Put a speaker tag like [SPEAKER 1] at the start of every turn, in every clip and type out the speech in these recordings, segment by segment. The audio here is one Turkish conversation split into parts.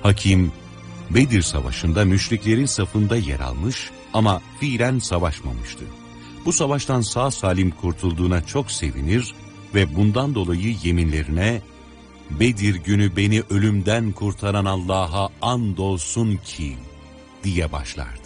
[SPEAKER 1] Hakim, Bedir Savaşı'nda müşriklerin safında yer almış ama fiilen savaşmamıştı. Bu savaştan sağ salim kurtulduğuna çok sevinir ve bundan dolayı yeminlerine "Bedir günü beni ölümden kurtaran Allah'a andolsun ki" diye başlardı.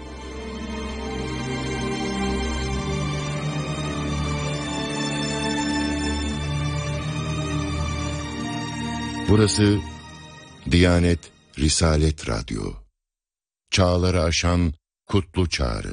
[SPEAKER 2] Burası Diyanet Risalet Radyo. Çağları aşan kutlu çağrı.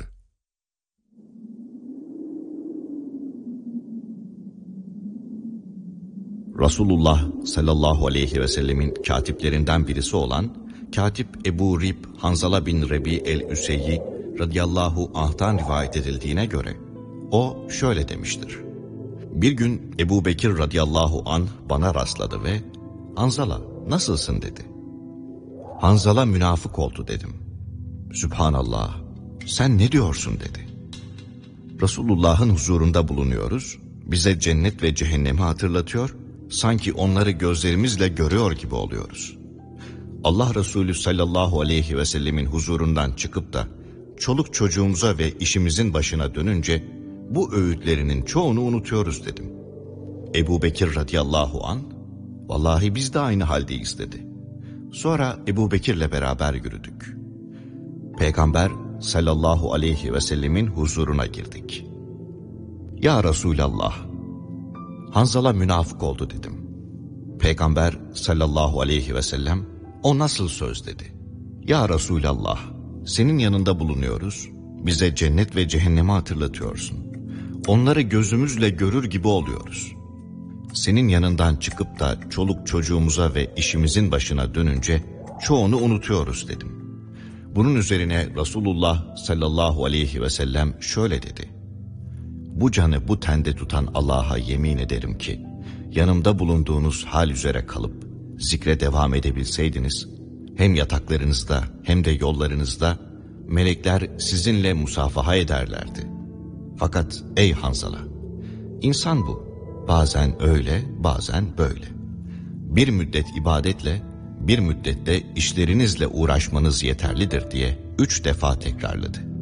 [SPEAKER 3] Resulullah sallallahu aleyhi ve sellemin katiplerinden birisi olan Katip Ebu Rib Hanzala bin Rebi el-Üseyyi radıyallahu anh'tan rivayet edildiğine göre o şöyle demiştir. Bir gün Ebu Bekir radıyallahu anh bana rastladı ve "Hanzala, nasılsın?" dedi. "Hanzala münafık oldu" dedim. "Sübhanallah, sen ne diyorsun?" dedi. Resulullah'ın huzurunda bulunuyoruz, bize cennet ve cehennemi hatırlatıyor, sanki onları gözlerimizle görüyor gibi oluyoruz. Allah Resulü sallallahu aleyhi ve sellemin huzurundan çıkıp da çoluk çocuğumuza ve işimizin başına dönünce bu öğütlerinin çoğunu unutuyoruz dedim. Ebu Bekir radıyallahu anh, "Vallahi biz de aynı haldeyiz" dedi. Sonra Ebu Bekir'le beraber yürüdük. Peygamber sallallahu aleyhi ve sellemin huzuruna girdik. "Ya Resulallah, Hanzala münafık oldu" dedim. Peygamber sallallahu aleyhi ve sellem, "O nasıl söz?" dedi. "Ya Resulallah, senin yanında bulunuyoruz, bize cennet ve cehennemi hatırlatıyorsun. Onları gözümüzle görür gibi oluyoruz. Senin yanından çıkıp da çoluk çocuğumuza ve işimizin başına dönünce çoğunu unutuyoruz" dedim. Bunun üzerine Resulullah sallallahu aleyhi ve sellem şöyle dedi. "Bu canı bu tende tutan Allah'a yemin ederim ki, yanımda bulunduğunuz hal üzere kalıp zikre devam edebilseydiniz, hem yataklarınızda hem de yollarınızda melekler sizinle musafaha ederlerdi. Fakat ey Hanzala, insan bu, bazen öyle bazen böyle. Bir müddet ibadetle, bir müddette işlerinizle uğraşmanız yeterlidir" diye 3 defa tekrarladı.